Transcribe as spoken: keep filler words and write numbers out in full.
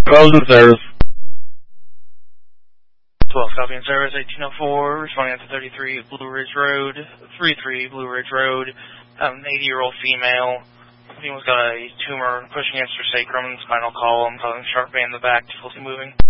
Call to service. twelve, copy in service, eighteen oh four, responding out to thirty-three Blue Ridge Road, thirty-three Blue Ridge Road, um, an eighty-year-old female. Female's got a tumor pushing against her sacrum and spinal column, causing sharp pain in the back, difficulty moving.